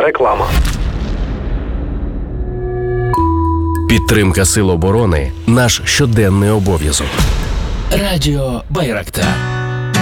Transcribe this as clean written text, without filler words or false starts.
реклама. Підтримка Сил оборони – наш щоденний обов'язок. Радіо Байрактар.